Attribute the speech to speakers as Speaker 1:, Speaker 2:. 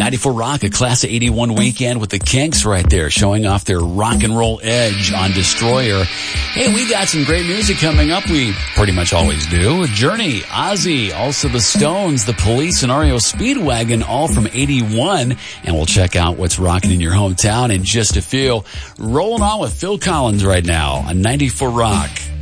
Speaker 1: 94 Rock, a class of 81 weekend with the Kinks right there, showing off their rock and roll edge on Destroyer. Hey, we got some great music coming up. We pretty much always do. Journey, Ozzy, also the Stones, the Police, and REO Speedwagon, all from 81. And we'll check out what's rocking in your hometown in just a few. Rolling on with Phil Collins right now on 94 Rock.